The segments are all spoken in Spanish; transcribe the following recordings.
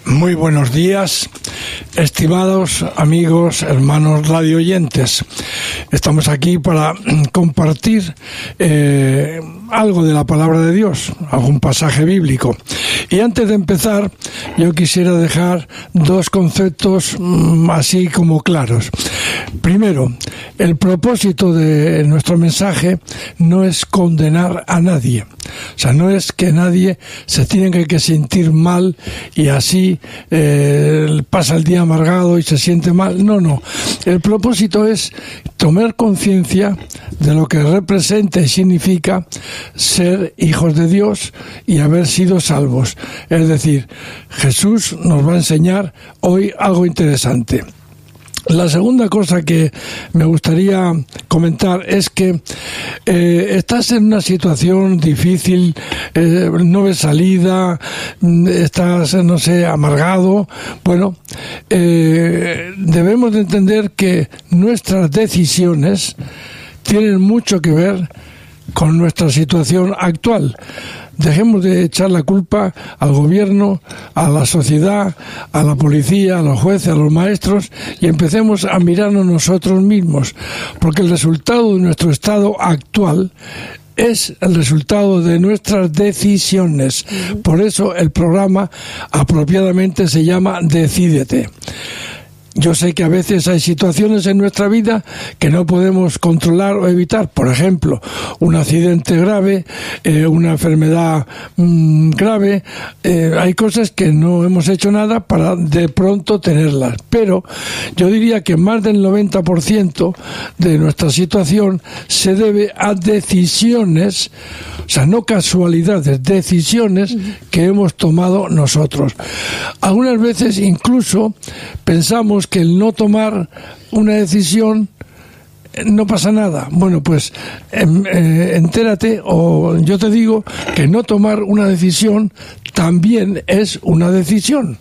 Muy buenos días, estimados amigos, hermanos radioyentes. Estamos aquí para compartir algo de la palabra de Dios, algún pasaje bíblico. Y antes de empezar, yo quisiera dejar dos conceptos así como claros. Primero, el propósito de nuestro mensaje no es condenar a nadie. O sea, no es que nadie se tenga que sentir mal y así pasa el día amargado y se siente mal. No. El propósito es tomar conciencia de lo que representa y significa ser hijos de Dios y haber sido salvos. Es decir, Jesús nos va a enseñar hoy algo interesante. La segunda cosa que me gustaría comentar es que estás en una situación difícil, no ves salida, estás, amargado. Bueno, debemos de entender que nuestras decisiones tienen mucho que ver con nuestra situación actual. Dejemos de echar la culpa al gobierno, a la sociedad, a la policía, a los jueces, a los maestros y empecemos a mirarnos nosotros mismos, porque el resultado de nuestro estado actual es el resultado de nuestras decisiones. Por eso el programa apropiadamente se llama Decídete. Yo sé que a veces hay situaciones en nuestra vida que no podemos controlar o evitar. Por ejemplo, un accidente grave, una enfermedad grave. Hay cosas que no hemos hecho nada para de pronto tenerlas. Pero yo diría que más del 90% de nuestra situación se debe a decisiones, o sea, no casualidades, decisiones que hemos tomado nosotros. Algunas veces incluso pensamos que el no tomar una decisión no pasa nada. Bueno, pues entérate, o yo te digo que no tomar una decisión también es una decisión.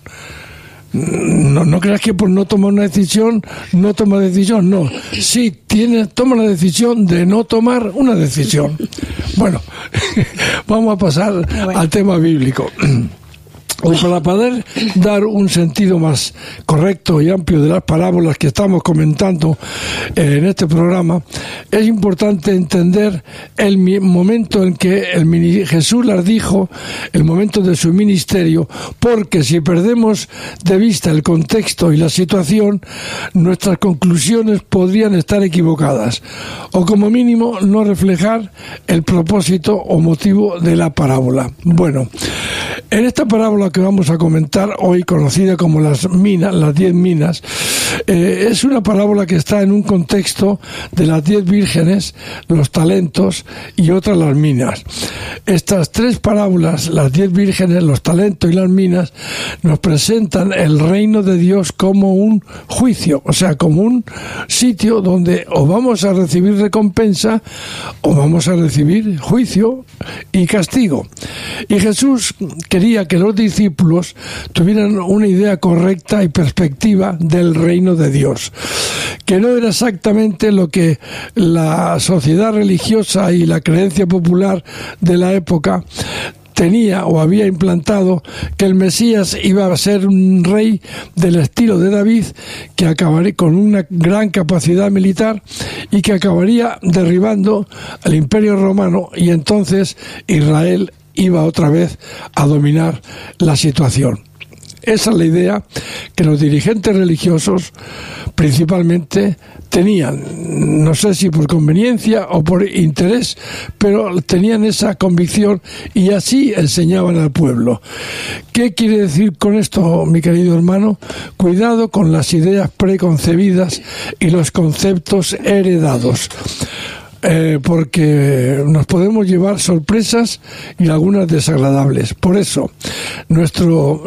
No creas que por no tomar una decisión no toma decisión. No, sí, toma la decisión de no tomar una decisión. Bueno, vamos a pasar al tema bíblico. Pues para poder dar un sentido más correcto y amplio de las parábolas que estamos comentando en este programa, es importante entender el momento en que Jesús las dijo, el momento de su ministerio, porque si perdemos de vista el contexto y la situación, nuestras conclusiones podrían estar equivocadas, o como mínimo no reflejar el propósito o motivo de la parábola. Bueno, en esta parábola que vamos a comentar hoy, conocida como las 10 minas, es una parábola que está en un contexto de las 10 vírgenes, los talentos y otras las minas. Estas tres parábolas, las 10 vírgenes, los talentos y las minas, nos presentan el reino de Dios como un juicio, o sea, como un sitio donde o vamos a recibir recompensa o vamos a recibir juicio y castigo. Y Jesús quería que los discípulos tuvieran una idea correcta y perspectiva del reino de Dios, que no era exactamente lo que la sociedad religiosa y la creencia popular de la época tenía o había implantado, que el Mesías iba a ser un rey del estilo de David, que acabaría con una gran capacidad militar y que acabaría derribando al Imperio Romano, y entonces Israel iba otra vez a dominar la situación. Esa es la idea que los dirigentes religiosos principalmente tenían, no sé si por conveniencia o por interés, pero tenían esa convicción y así enseñaban al pueblo. ¿Qué quiere decir con esto, mi querido hermano? Cuidado con las ideas preconcebidas y los conceptos heredados. Porque nos podemos llevar sorpresas y algunas desagradables. Por eso, nuestro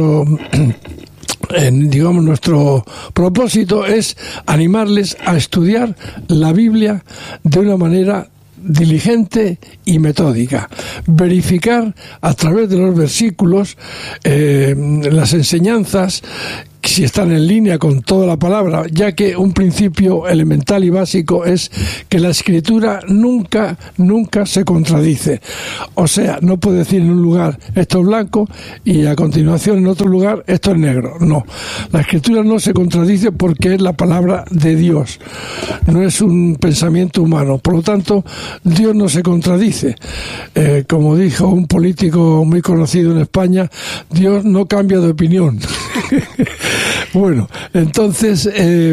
propósito es animarles a estudiar la Biblia de una manera diligente y metódica, verificar a través de los versículos las enseñanzas si están en línea con toda la palabra, ya que un principio elemental y básico es que la Escritura nunca se contradice. O sea, no puede decir en un lugar esto es blanco y a continuación en otro lugar esto es negro. No, la Escritura no se contradice porque es la palabra de Dios, no es un pensamiento humano. Por lo tanto, Dios no se contradice. Como dijo un político muy conocido en España, Dios no cambia de opinión. Bueno, entonces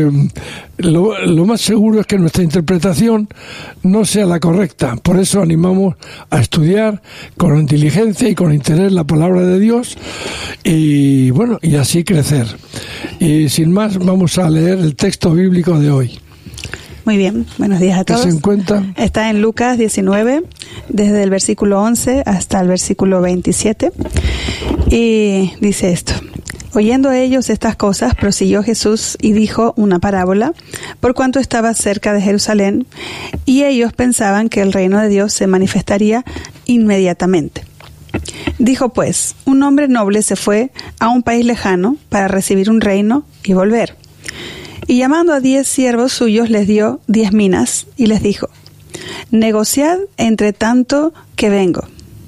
lo más seguro es que nuestra interpretación no sea la correcta. Por eso animamos a estudiar con inteligencia y con interés la palabra de Dios y bueno, y así crecer. Y sin más, vamos a leer el texto bíblico de hoy. Muy bien, buenos días a todos. ¿Qué se encuentra? Está en Lucas 19, desde el versículo 11 hasta el versículo 27, y dice esto: Oyendo ellos estas cosas, prosiguió Jesús y dijo una parábola, por cuanto estaba cerca de Jerusalén, y ellos pensaban que el reino de Dios se manifestaría inmediatamente. Dijo pues: un hombre noble se fue a un país lejano para recibir un reino y volver. Y llamando a 10 siervos suyos, les dio 10 minas, y les dijo: negociad entre tanto que vengo.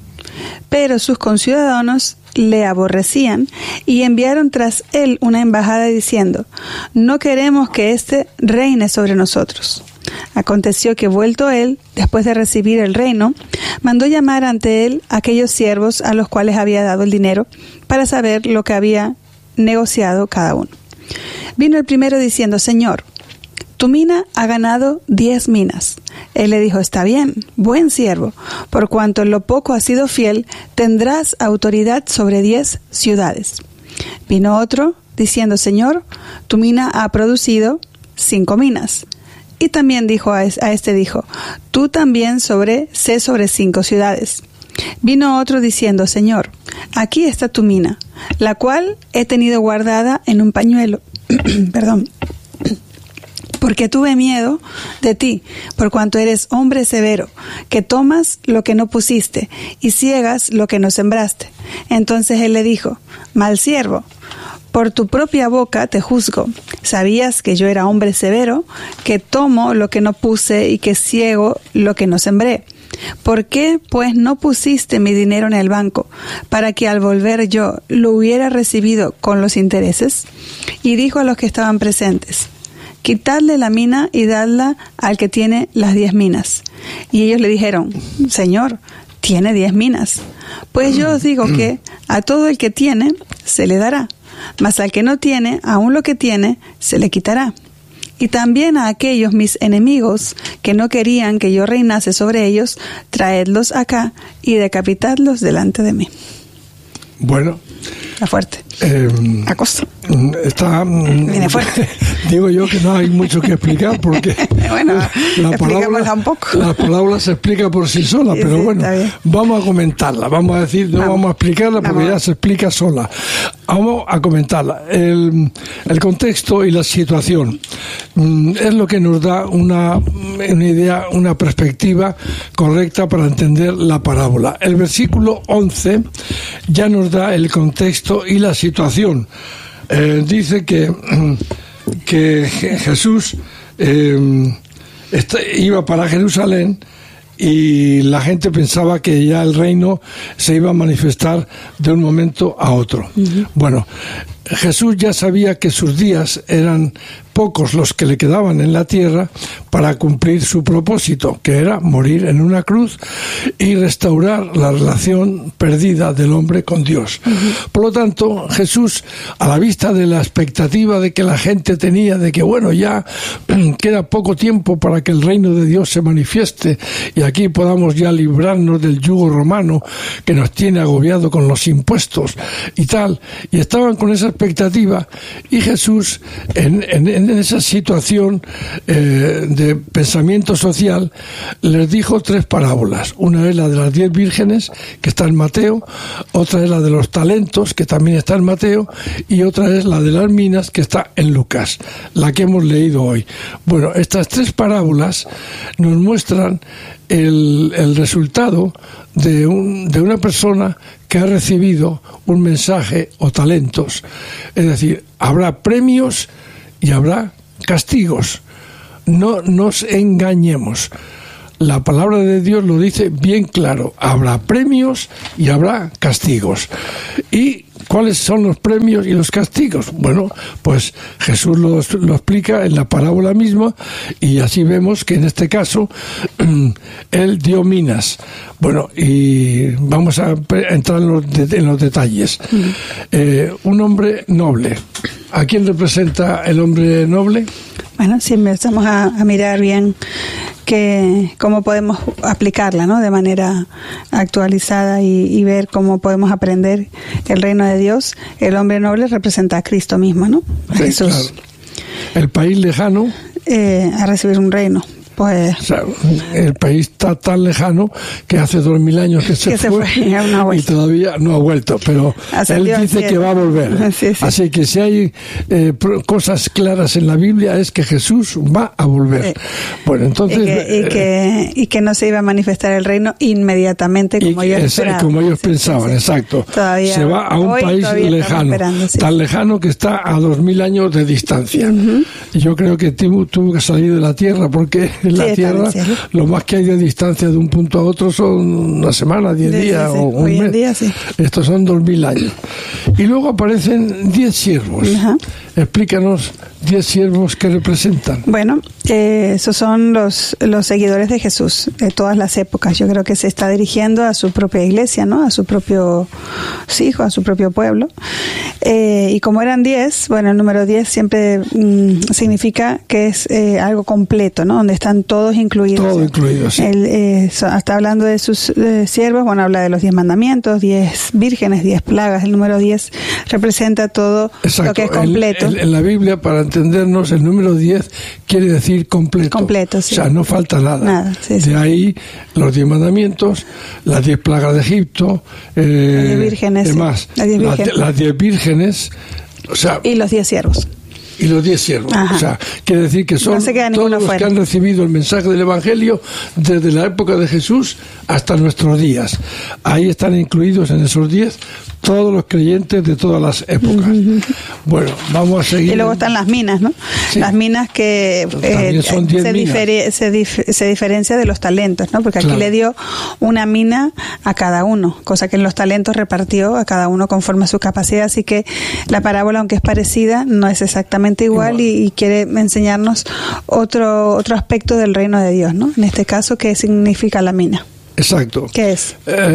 Pero sus conciudadanos le aborrecían y enviaron tras él una embajada diciendo: no queremos que éste reine sobre nosotros. Aconteció que vuelto él, después de recibir el reino, mandó llamar ante él a aquellos siervos a los cuales había dado el dinero para saber lo que había negociado cada uno. Vino el primero diciendo: Señor, tu mina ha ganado 10 minas. Él le dijo: está bien, buen siervo, por cuanto en lo poco has sido fiel, tendrás autoridad sobre 10 ciudades. Vino otro diciendo: Señor, tu mina ha producido 5 minas. Y también dijo a este dijo: tú también sé sobre 5 ciudades. Vino otro diciendo: Señor, aquí está tu mina, la cual he tenido guardada en un pañuelo. Perdón. Porque tuve miedo de ti, por cuanto eres hombre severo, que tomas lo que no pusiste y ciegas lo que no sembraste. Entonces él le dijo: mal siervo, por tu propia boca te juzgo. Sabías que yo era hombre severo, que tomo lo que no puse y que ciego lo que no sembré. ¿Por qué, pues, no pusiste mi dinero en el banco, para que al volver yo lo hubiera recibido con los intereses? Y dijo a los que estaban presentes: quitadle la mina y dadla al que tiene las 10 minas. Y ellos le dijeron: Señor, tiene 10 minas. Pues yo os digo que a todo el que tiene se le dará, mas al que no tiene, aun lo que tiene se le quitará. Y también a aquellos mis enemigos que no querían que yo reinase sobre ellos, traedlos acá y decapitadlos delante de mí. Bueno. Está fuerte. Acosta. Viene fuerte. Digo yo que no hay mucho que explicar porque bueno, la palabra se explica por sí sola, pero sí, bueno, vamos a comentarla. Vamos a decir, no vamos a explicarla porque ya se explica sola. Vamos a comentarla. El contexto y la situación es lo que nos da una idea, una perspectiva correcta para entender la parábola. El versículo 11 ya nos da el contexto y la situación. Dice que Jesús iba para Jerusalén y la gente pensaba que ya el reino se iba a manifestar de un momento a otro. Uh-huh. Bueno, Jesús ya sabía que sus días eran pocos los que le quedaban en la tierra para cumplir su propósito, que era morir en una cruz y restaurar la relación perdida del hombre con Dios. Uh-huh. Por lo tanto, Jesús, a la vista de la expectativa de que la gente tenía de que, bueno, ya queda poco tiempo para que el reino de Dios se manifieste y aquí podamos ya librarnos del yugo romano que nos tiene agobiado con los impuestos y tal, y estaban con esa expectativa, y Jesús en esa situación de pensamiento social les dijo 3 parábolas. Una es la de las 10 vírgenes, que está en Mateo, otra es la de los talentos, que también está en Mateo, y otra es la de las minas, que está en Lucas, la que hemos leído hoy. Bueno, estas 3 parábolas nos muestran el resultado de una persona que ha recibido un mensaje o talentos. Es decir, habrá premios y habrá castigos. No nos engañemos. La palabra de Dios lo dice bien claro. Habrá premios y habrá castigos. ¿Y cuáles son los premios y los castigos? Bueno, pues Jesús lo explica en la parábola misma, y así vemos que en este caso Él dio minas. Bueno, y vamos a entrar en los detalles. Un hombre noble. ¿A quién representa el hombre noble? Bueno, si empezamos a mirar bien cómo podemos aplicarla, ¿no?, de manera actualizada y ver cómo podemos aprender el reino de Dios, el hombre noble representa a Cristo mismo, ¿no? A Sí, Jesús. claro. El país lejano, A recibir un reino. Pues, o sea, el país está tan lejano que hace 2000 años que se fue y aún no ha vuelto. y todavía no ha vuelto, pero Ascendió él al dice cielo. que va a volver. Sí, sí. Así que si hay cosas claras en la Biblia es que Jesús va a volver. Sí. Bueno, entonces y que no se iba a manifestar el reino inmediatamente como ellos esperaban. como ellos Sí, pensaban, sí. exacto. Todavía, se va a un hoy país todavía estamos lejano, esperando, sí. tan lejano que está a 2000 años de distancia. Y yo creo que tuvo que salir de la Tierra, porque en la Sí, está en Tierra el cielo. lo más que hay de distancia de un punto a otro son una semana, 10 Sí, días sí, sí. o un Hoy en mes. día, sí. Estos son 2000 años. Y luego aparecen 10 siervos. Ajá. Explícanos 10 siervos que representan. Bueno, esos son los seguidores de Jesús de todas las épocas. Yo creo que se está dirigiendo a su propia iglesia, ¿no? A su propio hijo, a su propio pueblo. Y como eran 10, bueno, el número 10 siempre significa que es algo completo, ¿no? Donde están todos incluidos. Todo incluido, sí. Él está hablando de sus siervos, bueno, habla de los 10 mandamientos, 10 vírgenes, 10 plagas. El número 10 representa todo lo que es completo. En la Biblia, para entendernos, el número 10 quiere decir completo. Completo, sí. O sea, no falta nada. Nada, sí, sí. De ahí los 10 mandamientos, las 10 plagas de Egipto, Las 10 vírgenes, sí. demás, Las 10 vírgenes. las 10 vírgenes, o sea, Y los 10 siervos. y los 10 siervos. Ajá. O sea, quiere decir que son No se queda todos ninguno los fuera. que han recibido el mensaje del Evangelio desde la época de Jesús hasta nuestros días. Ahí están incluidos en esos 10 todos los creyentes de todas las épocas. Bueno, vamos a seguir. Y luego están las minas, ¿no? Sí. Las minas que También son 10 minas. se diferencia de los talentos, ¿no? Porque aquí Claro. le dio una mina a cada uno, cosa que en los talentos repartió a cada uno conforme a su capacidad. Así que la parábola, aunque es parecida, no es exactamente igual. Y quiere enseñarnos otro aspecto del reino de Dios, ¿no? En este caso, ¿qué significa la mina? Exacto. ¿Qué es?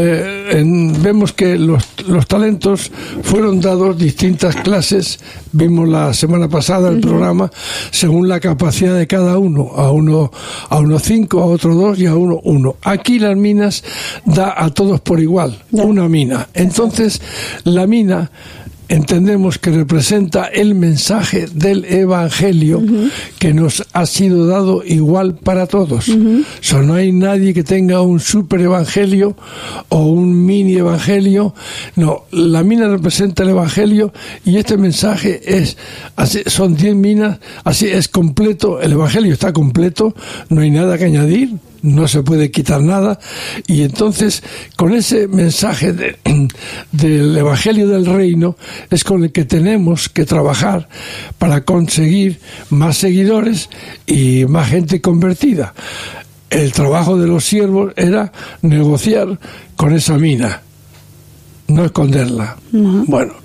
Vemos que los talentos fueron dados distintas clases. Vimos la semana pasada el programa, según la capacidad de cada uno. A uno 5, a otro 2 y a uno 1. Aquí las minas da a todos por igual, Ya. una mina. Entonces, la mina entendemos que representa el mensaje del Evangelio que nos ha sido dado igual para todos. No hay nadie que tenga un super evangelio o un mini evangelio. No, la mina representa el Evangelio, y este mensaje son 10 minas, así es completo. El Evangelio está completo, no hay nada que añadir, no se puede quitar nada. Y entonces, con ese mensaje del Evangelio del Reino, es con el que tenemos que trabajar para conseguir más seguidores y más gente convertida. El trabajo de los siervos era negociar con esa mina, no esconderla. Bueno,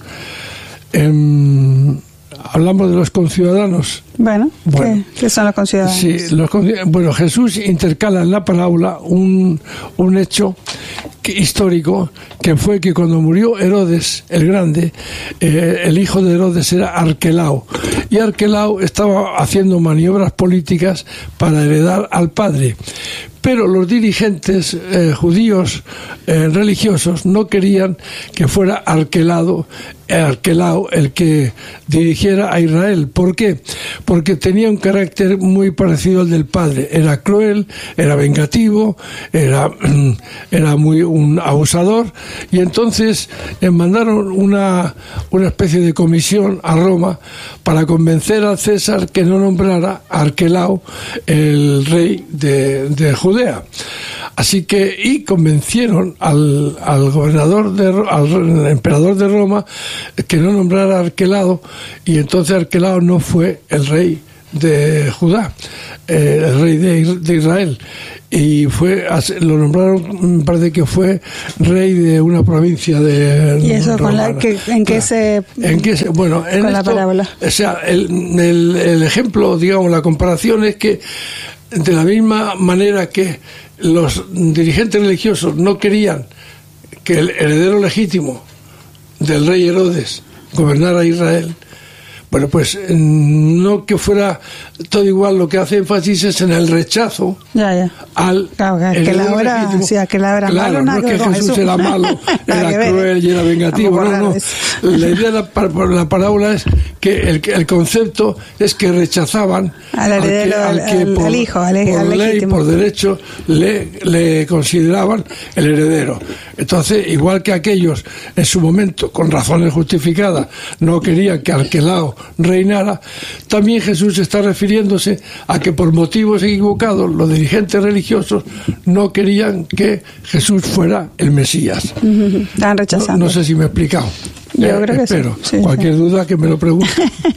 hablamos de los conciudadanos. Bueno, Bueno. ¿qué son los conciudadanos? Sí, bueno, Jesús intercala en la parábola un hecho histórico, que fue que cuando murió Herodes el Grande, el hijo de Herodes era Arquelao, y Arquelao estaba haciendo maniobras políticas para heredar al padre. Pero los dirigentes judíos religiosos no querían que fuera Arquelao Arquelao el que dirigiera a Israel. ¿Por qué? Porque tenía un carácter muy parecido al del padre. Era cruel, era vengativo, era muy un abusador, y entonces mandaron una especie de comisión a Roma para convencer al César que no nombrara a Arquelao el rey de Judea. Así que, y convencieron al emperador de Roma que no nombrara a Arquelao, y entonces Arquelao no fue el rey de Judá, el rey de Israel, y lo nombraron, me parece que fue rey de una provincia de ¿Y eso romana. ¿En qué se bueno, en con esto, la parábola? O sea, el ejemplo, digamos, la comparación es que de la misma manera que los dirigentes religiosos no querían que el heredero legítimo del rey Herodes gobernara Israel, bueno, pues no que fuera todo igual, lo que hace énfasis es en el rechazo al heredero legítimo. Sí, que la era claro, malo, no es que Jesús era malo, era cruel y era vengativo, no. La idea de la parábola es que el concepto es que rechazaban al heredero, al hijo, al ley, legítimo. por derecho, le consideraban el heredero. Entonces, igual que aquellos en su momento, con razones justificadas, no querían que Arquelao reinara, también Jesús está refiriéndose a que por motivos equivocados los dirigentes religiosos no querían que Jesús fuera el Mesías. Estaban rechazando. No sé si me he explicado. Yo creo que espero. Sí. Cualquier duda que me lo pregunte.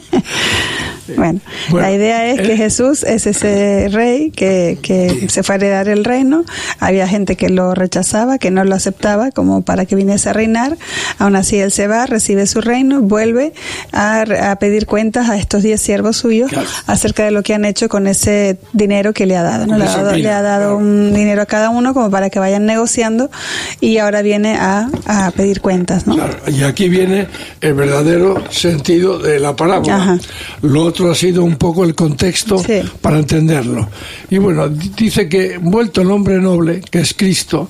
Bueno, la idea es que Jesús es ese rey que se fue a heredar el reino. Había gente que lo rechazaba, que no lo aceptaba como para que viniese a reinar. Aún así él se va, recibe su reino, vuelve a pedir cuentas a estos 10 siervos suyos, claro, acerca de lo que han hecho con ese dinero que le ha dado, ¿no? Le ha dado un dinero a cada uno como para que vayan negociando, y ahora viene a pedir cuentas, ¿no? Claro, y aquí viene el verdadero sentido de la parábola. Ajá. Lo otro ha sido un poco el contexto, sí, para entenderlo. Y bueno, dice que vuelto el hombre noble, que es Cristo,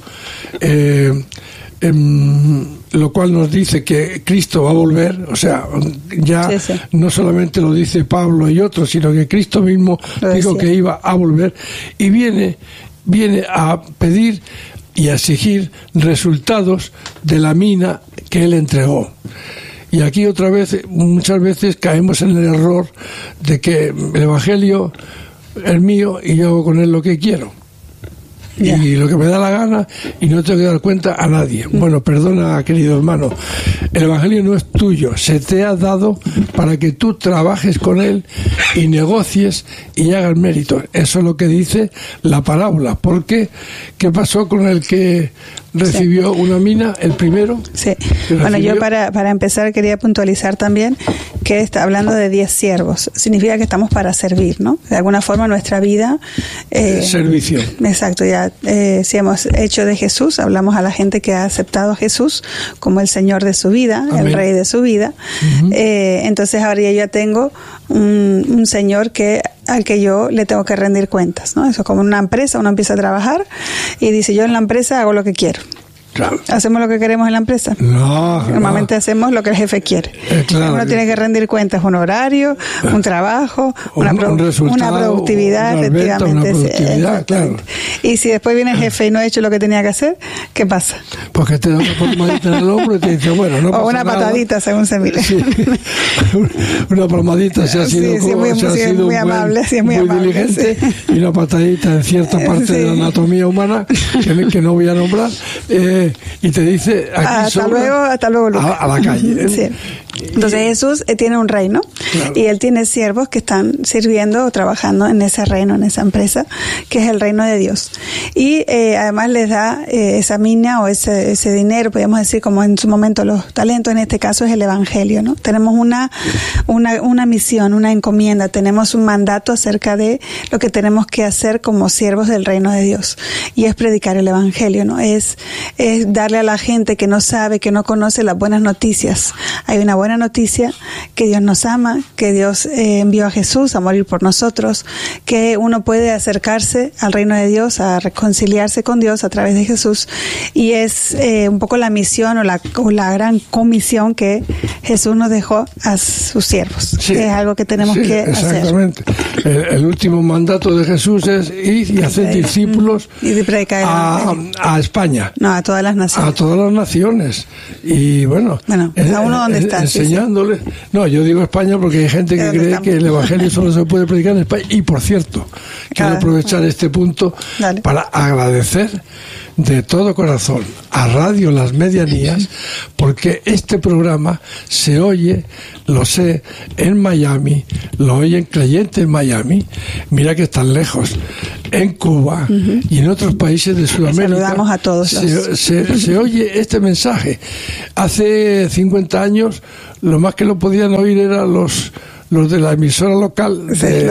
lo cual nos dice que Cristo va a volver, o sea, ya sí. No solamente lo dice Pablo y otros, sino que Cristo mismo dijo que iba a volver, y viene a pedir y a exigir resultados de la mina que él entregó. Y aquí otra vez, muchas veces caemos en el error de que el Evangelio es mío y yo hago con él lo que quiero. Y lo que me da la gana, y no tengo que dar cuenta a nadie. Bueno, perdona, querido hermano, el Evangelio no es tuyo, se te ha dado para que tú trabajes con él y negocies y hagas méritos. Eso es lo que dice la parábola. ¿Por qué? ¿Qué pasó con el que recibió una mina, el primero? Sí. Bueno, yo para empezar quería puntualizar también que está hablando de 10 siervos. Significa que estamos para servir, ¿no? De alguna forma nuestra vida... servicio. Exacto, ya si hemos hecho de Jesús, hablamos a la gente que ha aceptado a Jesús como el Señor de su vida, amén, el Rey de su vida. Uh-huh. Entonces ahora yo ya tengo un Señor al que yo le tengo que rendir cuentas, ¿no? Eso es como una empresa, uno empieza a trabajar y dice, yo en la empresa hago lo que quiero. Claro. ¿Hacemos lo que queremos en la empresa? No. Normalmente hacemos lo que el jefe quiere. Claro. Uno tiene que rendir cuentas, un horario, un trabajo, una productividad, efectivamente. Una productividad, claro. Y si después viene el jefe y no ha hecho lo que tenía que hacer, ¿qué pasa? Porque te da una palmadita en el hombro y te dice, bueno, no pasa nada. O una patadita, según se mire. Sí. Una palmadita si ha sido, muy amable, sí, es muy amable, diligente, sí. Y una patadita en cierta parte de la anatomía humana que no voy a nombrar. Y te dice aquí hasta luego Lucas. A la calle. Sí. Entonces Jesús tiene un reino, claro, y él tiene siervos que están sirviendo o trabajando en ese reino, en esa empresa que es el reino de Dios, y además les da esa mina o ese dinero, podríamos decir, como en su momento los talentos, en este caso es el Evangelio, ¿no? Tenemos una misión, una encomienda, tenemos un mandato acerca de lo que tenemos que hacer como siervos del reino de Dios, y es predicar el Evangelio, ¿no? Es darle a la gente que no sabe, que no conoce, las buenas noticias. Hay una buena buena noticia, que Dios nos ama, que Dios envió a Jesús a morir por nosotros, que uno puede acercarse al reino de Dios, a reconciliarse con Dios a través de Jesús, y es un poco la misión o la gran comisión que Jesús nos dejó a sus siervos. Sí, es algo que tenemos que exactamente. hacer. El último mandato de Jesús es ir y hacer discípulos y de predicar a España. No, a todas las naciones. A todas las naciones. Y bueno, a uno donde está. Enseñándole. Sí. No, yo digo España porque hay gente que cree que el Evangelio solo se puede predicar en España. Y por cierto, quiero aprovechar este punto para agradecer de todo corazón a Radio Las Medianías, porque este programa se oye, lo sé, en Miami, lo oyen creyentes en Miami, mira que están lejos, en Cuba y en otros países de Sudamérica. Saludamos a todos. Se oye este mensaje. Hace 50 años lo más que lo podían oír eran los de la emisora local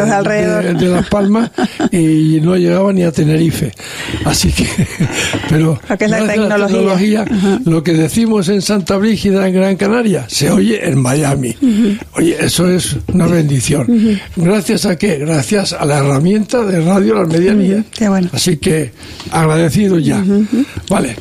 de Las Palmas, y no llegaban ni a Tenerife. Así que, pero es la tecnología, lo que decimos en Santa Brígida, en Gran Canaria, se oye en Miami. Oye, eso es una bendición. ¿Gracias a qué? Gracias a la herramienta de Radio Las Medianías. Qué bueno. Así que agradecido ya. Vale.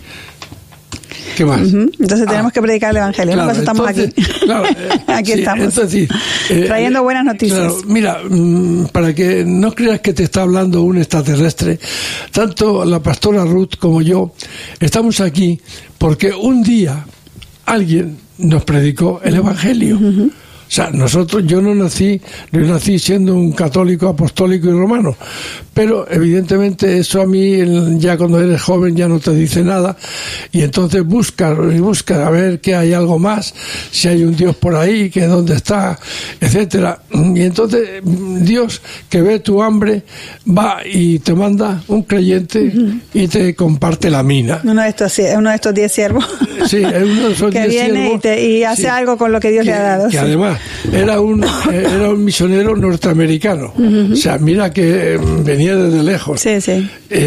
¿Qué más? Entonces tenemos que predicar el Evangelio. Claro, por eso estamos aquí. Claro, aquí estamos. Entonces, trayendo buenas noticias. Claro, mira, para que no creas que te está hablando un extraterrestre, tanto la pastora Ruth como yo estamos aquí porque un día alguien nos predicó el Evangelio. O sea, yo nací siendo un católico apostólico y romano, pero evidentemente eso a mí, ya cuando eres joven, ya no te dice nada, y entonces busca a ver que hay algo más, si hay un Dios por ahí, que dónde está, etcétera. Y entonces Dios, que ve tu hambre, va y te manda un creyente y te comparte la mina. Uno de estos 10 siervos. Sí, es uno de esos 10 que viene siervos, y hace algo con lo que Dios le ha dado. Que además era un misionero norteamericano. O sea, mira que venía desde lejos. Sí.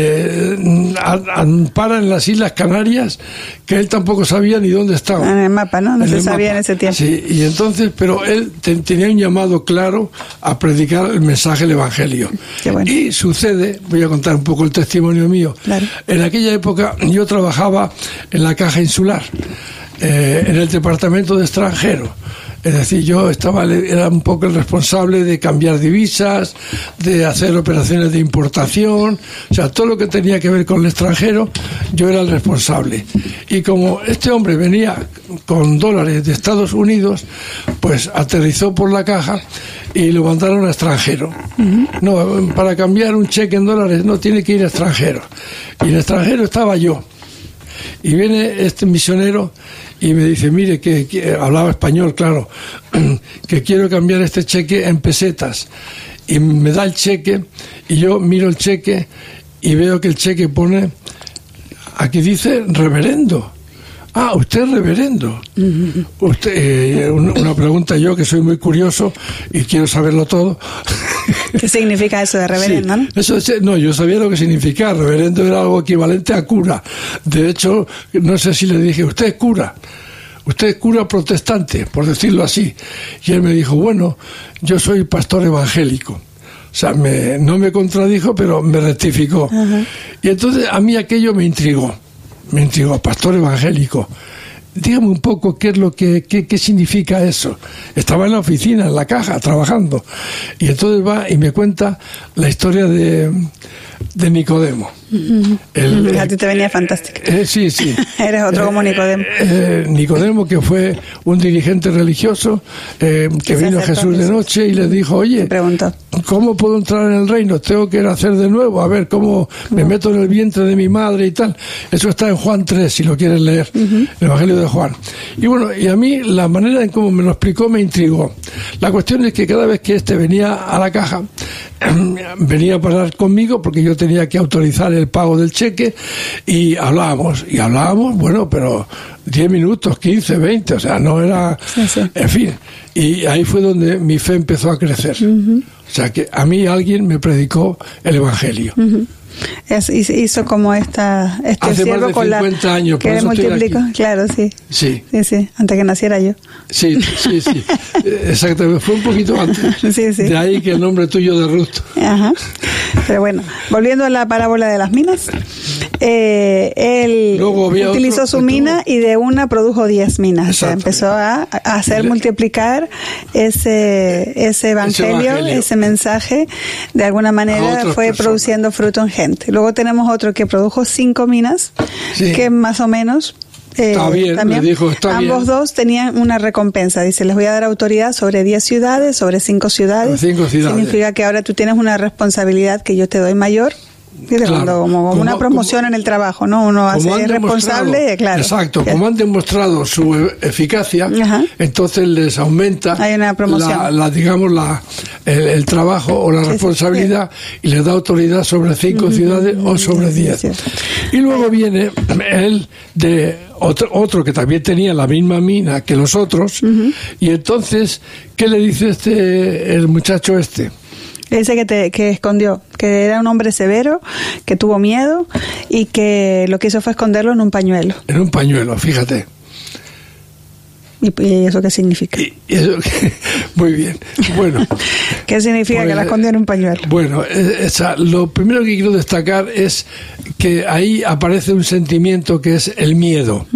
Para en las Islas Canarias, que él tampoco sabía ni dónde estaba. En el mapa, ¿no? No se sabía en ese tiempo. Sí, y entonces, pero él tenía un llamado claro a predicar el mensaje del Evangelio. Qué bueno. Y sucede, voy a contar un poco el testimonio mío. Claro. En aquella época yo trabajaba en la Caja Insular, en el departamento de extranjeros. Es decir, yo era un poco el responsable de cambiar divisas, de hacer operaciones de importación, o sea, todo lo que tenía que ver con el extranjero, yo era el responsable. Y como este hombre venía con dólares de Estados Unidos, pues aterrizó por la caja y lo mandaron a extranjero. No, para cambiar un cheque en dólares no tiene que ir a extranjero. Y en extranjero estaba yo. Y viene este misionero y me dice, mire, que hablaba español, claro, que quiero cambiar este cheque en pesetas. Y me da el cheque, y yo miro el cheque y veo que el cheque pone, aquí dice reverendo. Ah, usted es reverendo. Usted, una pregunta yo, que soy muy curioso y quiero saberlo todo. ¿Qué significa eso de reverendo? Sí, no, yo sabía lo que significaba. Reverendo era algo equivalente a cura. De hecho, no sé si le dije, usted es cura protestante, por decirlo así. Y él me dijo, bueno, yo soy pastor evangélico. O sea, no me contradijo, pero me rectificó. Y entonces a mí aquello me intrigó, pastor evangélico. Dígame un poco qué significa eso. Estaba en la oficina, en la caja, trabajando. Y entonces va y me cuenta la historia de Nicodemo. A ti te venía fantástico. Sí. Eres otro como Nicodemo. Nicodemo, que fue un dirigente religioso, que vino a Jesús de noche y le dijo, oye, ¿cómo puedo entrar en el reino? Tengo que nacer de nuevo, a ver cómo me meto en el vientre de mi madre y tal. Eso está en Juan 3, si lo quieres leer, el Evangelio de Juan. Y bueno, y a mí la manera en cómo me lo explicó me intrigó. La cuestión es que cada vez que venía a la caja, venía a hablar conmigo porque yo tenía que autorizar el pago del cheque, y hablábamos, bueno, pero 10 minutos, 15, 20, o sea, no era... Sí. En fin, y ahí fue donde mi fe empezó a crecer. O sea, que a mí alguien me predicó el Evangelio. Hizo como este siervo con la 50 años, que le multiplicó, claro, sí. Antes que naciera yo. Sí, exactamente, fue un poquito antes. Sí. De ahí que el nombre tuyo de Ruth. Ajá. Pero bueno, volviendo a la parábola de las minas, él utilizó su mina y de una produjo 10 minas. O sea, empezó a hacer multiplicar ese evangelio, ese mensaje, de alguna manera fue produciendo fruto en gente. Luego tenemos otro que produjo 5 minas, que más o menos... está bien, también le dijo, ambos dos tenían una recompensa. Dice, les voy a dar autoridad sobre 10 ciudades, sobre 5 ciudades. 5 ciudades. Significa que ahora tú tienes una responsabilidad que yo te doy mayor. Claro, como una promoción en el trabajo, ¿no? Uno hace responsable, claro. Exacto, como han demostrado su eficacia, entonces les aumenta hay una promoción. el trabajo o la responsabilidad y les da autoridad sobre 5 ciudades o sobre 10. Y luego viene él de otro que también tenía la misma mina que los otros, y entonces, ¿qué le dice el muchacho este? Dice que escondió, que era un hombre severo, que tuvo miedo y que lo que hizo fue esconderlo en un pañuelo. En un pañuelo, fíjate. ¿Y eso qué significa? Muy bien. Bueno. ¿Qué significa que la escondió en un pañuelo? Bueno, lo primero que quiero destacar es que ahí aparece un sentimiento que es el miedo.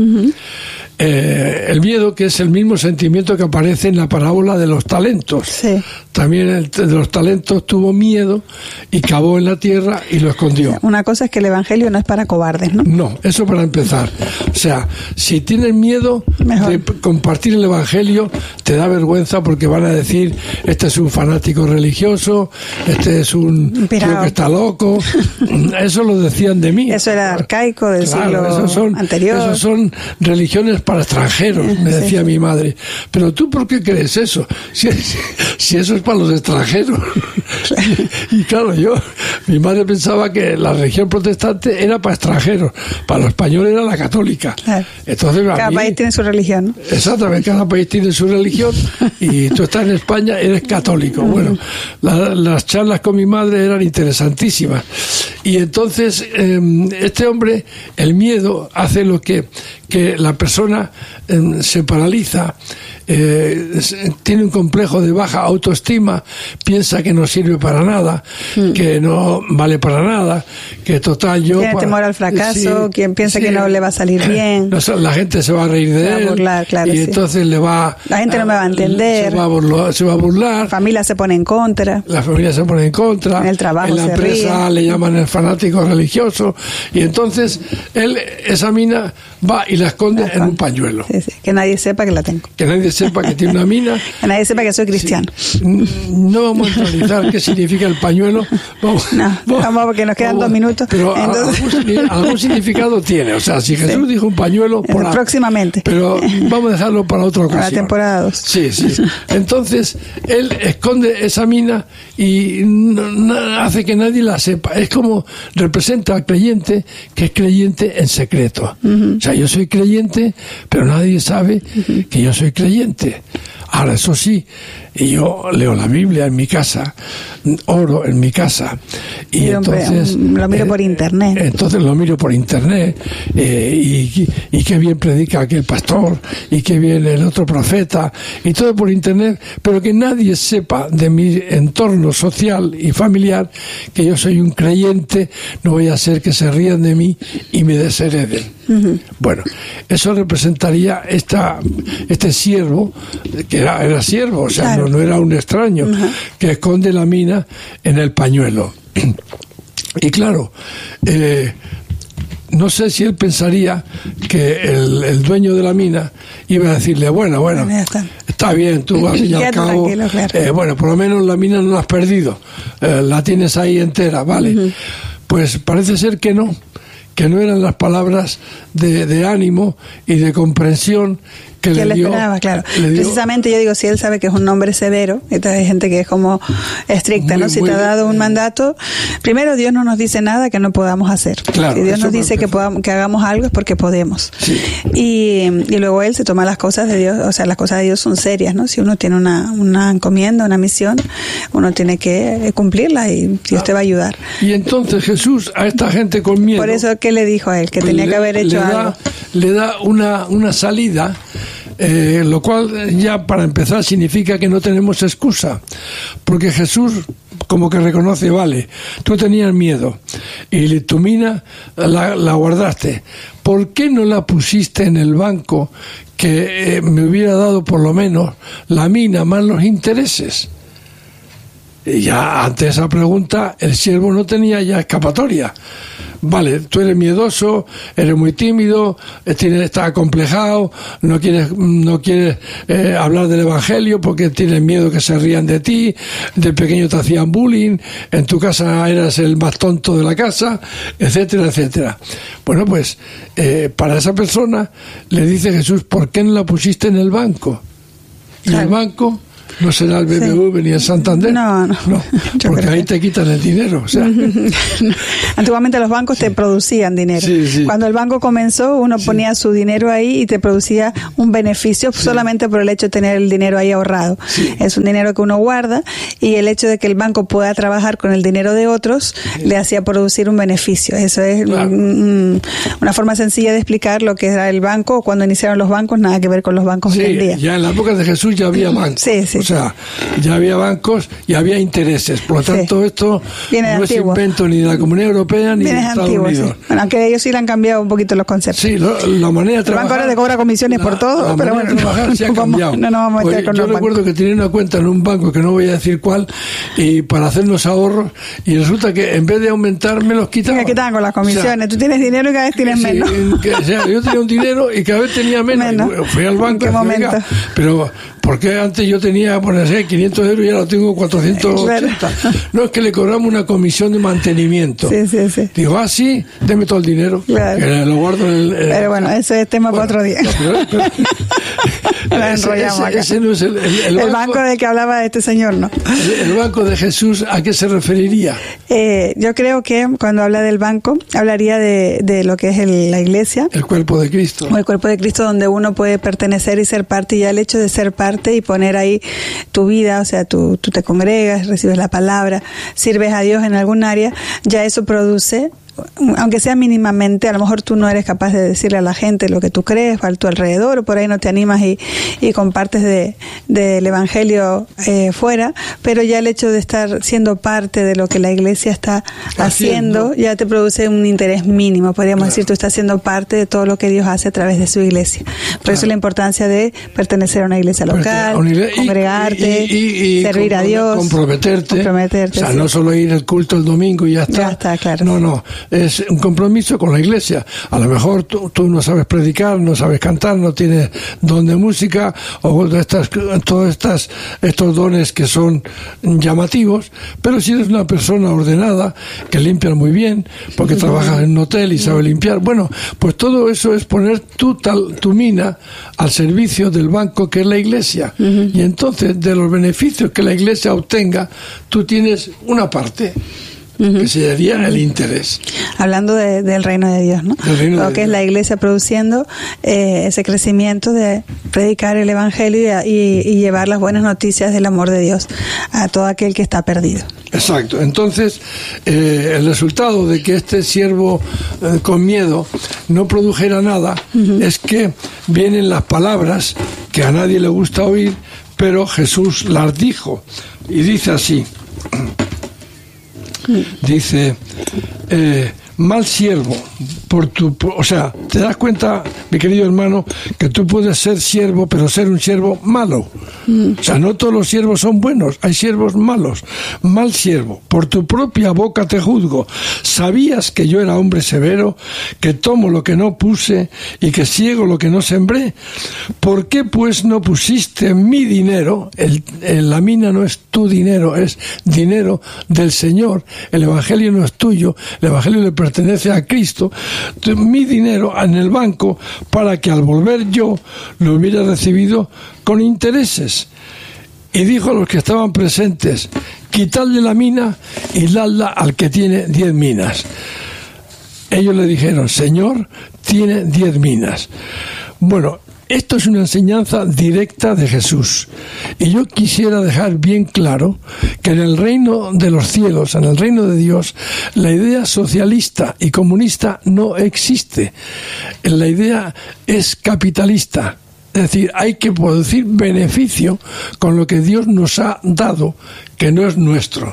El miedo, que es el mismo sentimiento que aparece en la parábola de los talentos. Sí. También el de los talentos tuvo miedo y cavó en la tierra y lo escondió. Una cosa es que el evangelio no es para cobardes, ¿no? No, eso para empezar. O sea, si tienes miedo de compartir el evangelio, te da vergüenza porque van a decir, este es un fanático religioso, este es un tío que está loco. Eso lo decían de mí. Eso era arcaico del siglo anterior. Esos son religiones para extranjeros, me decía mi madre. Pero tú, ¿por qué crees eso? Si eso es para los extranjeros. Y claro, mi madre pensaba que la religión protestante era para extranjeros, para los españoles era la católica. Entonces, cada país tiene su religión, ¿no? Exactamente, cada país tiene su religión y tú estás en España, eres católico. Bueno, las charlas con mi madre eran interesantísimas. Y entonces, este hombre, el miedo hace lo que la persona se paraliza, tiene un complejo de baja autoestima, piensa que no sirve para nada, que no vale para nada, que total tiene temor al fracaso, quien piensa que no le va a salir bien, la gente se va a reír de él, burlar, claro, y entonces la gente no me va a entender, se va a burlar, la familia se pone en contra, en el trabajo, en la empresa le llaman el fanático religioso, y entonces él esa mina va y la esconde en un pañuelo. Que nadie sepa que la tengo. Que nadie sepa que tiene una mina. Que nadie sepa que soy cristiano. No vamos a analizar qué significa el pañuelo. Vamos porque nos quedan 2 minutos. Pero algún significado tiene. O sea, si Jesús dijo un pañuelo... próximamente. Pero vamos a dejarlo para otra ocasión. Para la temporada 2. Sí. Entonces, él esconde esa mina y hace que nadie la sepa. Es como representa al creyente que es creyente en secreto. O sea, yo soy creyente, pero nadie sabe que yo soy creyente. Ahora, eso sí, yo leo la Biblia en mi casa, oro en mi casa, y entonces lo miro por internet. Entonces lo miro por internet, y qué bien predica aquel pastor, y qué bien el otro profeta, y todo por internet, pero que nadie sepa de mi entorno social y familiar que yo soy un creyente. No voy a hacer que se rían de mí y me deshereden. Bueno, eso representaría este siervo, que era siervo, o sea, no era un extraño, que esconde la mina en el pañuelo. Y claro, no sé si él pensaría que el dueño de la mina iba a decirle, bueno, está bien, tú al fin y al cabo, bueno, por lo menos la mina no la has perdido, la tienes ahí entera, ¿vale? Pues parece ser que no eran las palabras de ánimo y de comprensión que le dio, esperaba, claro. Precisamente yo digo, si él sabe que es un hombre severo, entonces hay gente que es como estricta, ¿no? Si te ha dado un mandato, primero Dios no nos dice nada que no podamos hacer. Claro, si Dios nos dice que hagamos algo es porque podemos. Sí. Y luego él se toma las cosas de Dios, o sea, las cosas de Dios son serias, ¿no? Si uno tiene una encomienda, una misión, uno tiene que cumplirla y Dios te va a ayudar. Y entonces Jesús a esta gente con miedo... Por eso, ¿qué le dijo a él? Que tenía que haber hecho algo. Le da una salida, lo cual ya para empezar significa que no tenemos excusa, porque Jesús como que reconoce, vale, tú tenías miedo y tu mina la guardaste, ¿por qué no la pusiste en el banco que me hubiera dado por lo menos la mina más los intereses? Y ya ante esa pregunta el siervo no tenía ya escapatoria. Vale, tú eres miedoso, eres muy tímido, estás acomplejado, no quieres hablar del Evangelio porque tienes miedo que se rían de ti, de pequeño te hacían bullying, en tu casa eras el más tonto de la casa, etcétera, etcétera. Bueno, pues para esa persona le dice Jesús, ¿por qué no la pusiste en el banco? Y el banco no será el BBV ni el Santander. No, porque ahí te quitan el dinero. O sea. Antiguamente los bancos te producían dinero. Sí. Cuando el banco comenzó, uno ponía su dinero ahí y te producía un beneficio solamente por el hecho de tener el dinero ahí ahorrado. Sí. Es un dinero que uno guarda y el hecho de que el banco pueda trabajar con el dinero de otros le hacía producir un beneficio. Eso es una forma sencilla de explicar lo que era el banco. Cuando iniciaron los bancos, nada que ver con los bancos hoy en día. Ya en la época de Jesús ya había bancos. Sí. O sea, ya había bancos y había intereses. Por lo tanto, esto no es invento ni de la Comunidad Europea ni de Estados Unidos. Sí. Bueno, aunque ellos sí le han cambiado un poquito los conceptos. Sí, la manera de trabajar. El banco ahora te cobra comisiones por todo, pero bueno, de trabajar se ha cambiado. No nos vamos a meter con los bancos. Yo recuerdo que tenía una cuenta en un banco, que no voy a decir cuál, y para hacernos ahorros, y resulta que en vez de aumentar me los quitaban. Me quitaban con las comisiones. O sea, tú tienes dinero y cada vez tienes menos. O sea, yo tenía un dinero y cada vez tenía menos. Fui al banco y dije, pero ¿por qué antes yo tenía, por ejemplo, 500 euros y ahora tengo 480? Claro. No, es que le cobramos una comisión de mantenimiento. Sí. Digo, sí, deme todo el dinero. Claro. Que lo guardo en el... Pero bueno, ese es tema para otro día. Ese no es el banco del que hablaba este señor, ¿no? El banco de Jesús, ¿a qué se referiría? Yo creo que cuando habla del banco, hablaría de lo que es la iglesia. El cuerpo de Cristo. O el cuerpo de Cristo, donde uno puede pertenecer y ser parte, y ya el hecho de ser parte y poner ahí tu vida, o sea, tú te congregas, recibes la palabra, sirves a Dios en algún área, ya eso produce, aunque sea mínimamente, a lo mejor tú no eres capaz de decirle a la gente lo que tú crees a tu alrededor, o por ahí no te animas y compartes del Evangelio fuera, pero ya el hecho de estar siendo parte de lo que la iglesia está haciendo ya te produce un interés mínimo, podríamos decir, tú estás siendo parte de todo lo que Dios hace a través de su iglesia. Por eso la importancia de pertenecer a una iglesia local, congregarte, y servir a Dios, comprometerte. O sea, no solo ir al culto el domingo y ya está. Ya está, claro. No. Es un compromiso con la iglesia. A lo mejor tú no sabes predicar, no sabes cantar, no tienes don de música o todos estos dones que son llamativos, pero si eres una persona ordenada, que limpias muy bien, porque trabajas en un hotel y sabes limpiar, bueno, pues todo eso es poner tu mina al servicio del banco que es la iglesia. Y entonces, de los beneficios que la iglesia obtenga, tú tienes una parte que sería el interés. Hablando del reino de Dios, ¿no? Lo que es la iglesia produciendo ese crecimiento de predicar el Evangelio y llevar las buenas noticias del amor de Dios a todo aquel que está perdido. Exacto. Entonces, el resultado de que este siervo con miedo no produjera nada es que vienen las palabras que a nadie le gusta oír, pero Jesús las dijo. Y dice así. Dice, mal siervo, o sea, te das cuenta, mi querido hermano, que tú puedes ser siervo, pero ser un siervo malo. O sea, no todos los siervos son buenos, hay siervos malos. Mal siervo, por tu propia boca te juzgo. ¿Sabías que yo era hombre severo, que tomo lo que no puse y que ciego lo que no sembré? ¿Por qué pues no pusiste mi dinero? La mina no es tu dinero, es dinero del Señor. El Evangelio no es tuyo, el Evangelio le pertenece pertenece a Cristo, mi dinero en el banco para que al volver yo lo hubiera recibido con intereses. Y dijo a los que estaban presentes: quitadle la mina y dadla al que tiene 10 minas. Ellos le dijeron: Señor, tiene 10 minas. Bueno, esto es una enseñanza directa de Jesús. Y yo quisiera dejar bien claro que en el reino de los cielos, en el reino de Dios, la idea socialista y comunista no existe. La idea es capitalista. Es decir, hay que producir beneficio con lo que Dios nos ha dado, que no es nuestro.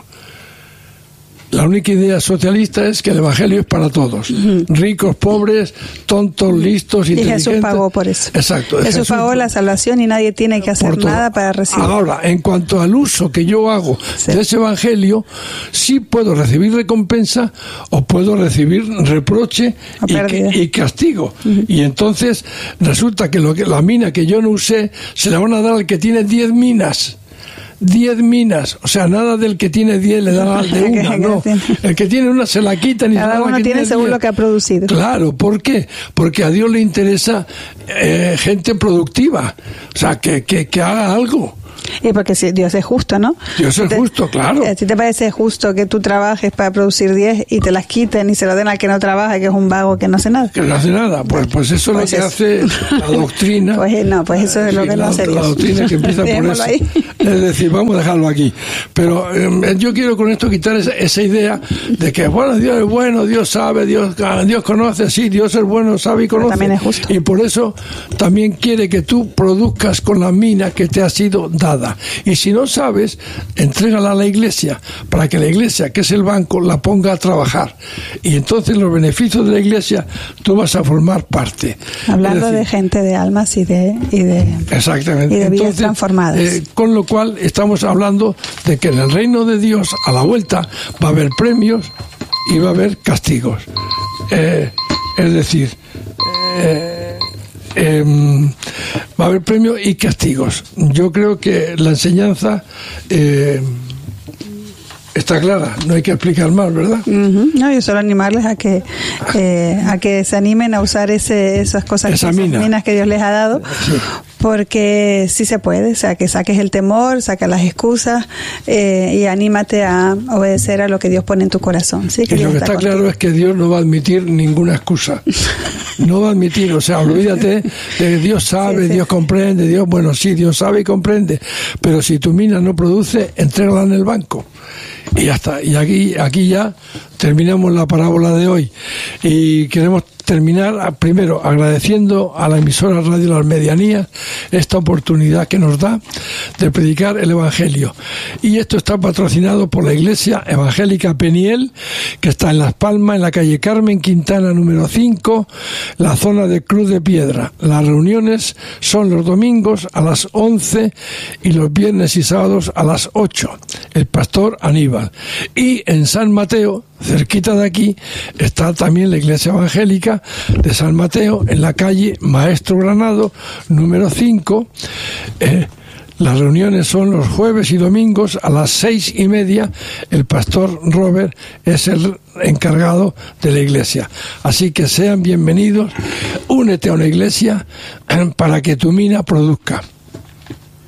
La única idea socialista es que el Evangelio es para todos. Ricos, pobres, tontos, listos, inteligentes. Y Jesús pagó por eso. Exacto. Jesús pagó la salvación y nadie tiene que hacer nada para recibir. Ahora, en cuanto al uso que yo hago de ese Evangelio, sí puedo recibir recompensa o puedo recibir reproche y castigo. Y entonces resulta que la mina que yo no usé se la van a dar al que tiene 10 minas. 10 minas, o sea, nada del que tiene 10 le da de una, no. El que tiene una se la quitan y cada uno tiene según lo que ha producido. Claro, ¿por qué? Porque a Dios le interesa gente productiva, o sea, que haga algo. Y porque si Dios es justo, ¿no? Dios es justo, claro. ¿A ti te parece justo que tú trabajes para producir 10 y te las quiten y se lo den al que no trabaja, que es un vago que no hace nada? Que no hace nada. Pues eso es lo que hace la doctrina. Pues eso es lo que no hace Dios. La doctrina que empieza por eso. Ahí. Es decir, vamos a dejarlo aquí. Pero yo quiero con esto quitar esa idea de que, bueno, Dios es bueno, Dios sabe, Dios conoce, sí, Dios es bueno, sabe y conoce. Pero también es justo. Y por eso también quiere que tú produzcas con la mina que te ha sido dada. Y si no sabes, entrégala a la iglesia para que la iglesia, que es el banco, la ponga a trabajar. Y entonces los beneficios de la iglesia tú vas a formar parte. Hablando de gente de almas y de exactamente. Y de vidas entonces, transformadas. Con lo cual estamos hablando de que en el reino de Dios, a la vuelta, va a haber premios y va a haber castigos. Es decir, va a haber premios y castigos. Yo creo que la enseñanza está clara, no hay que explicar más, ¿verdad? No, yo solo animarles a que se animen a usar esas cosas, esas minas que Dios les ha dado. Sí. Porque sí se puede, o sea, que saques el temor, saques las excusas y anímate a obedecer a lo que Dios pone en tu corazón. ¿Sí? Que y lo que está claro es que Dios no va a admitir ninguna excusa. No va a admitir, o sea, olvídate de que Dios sabe, sí. Dios comprende, bueno, sí, Dios sabe y comprende, pero si tu mina no produce, entrégala en el banco. Y ya está. Y aquí ya terminamos la parábola de hoy. Y queremos terminar primero agradeciendo a la emisora Radio Las Medianías esta oportunidad que nos da de predicar el Evangelio. Y esto está patrocinado por la Iglesia Evangélica Peniel, que está en Las Palmas, en la calle Carmen Quintana número 5, la zona de Cruz de Piedra. Las reuniones son los domingos a las 11 y los viernes y sábados a las 8. El pastor Aníbal. Y en San Mateo, cerquita de aquí, está también la Iglesia Evangélica de San Mateo, en la calle Maestro Granado, número 5. Las reuniones son los jueves y domingos a las 6:30. El pastor Robert es el encargado de la iglesia. Así que sean bienvenidos. Únete a una iglesia para que tu mina produzca.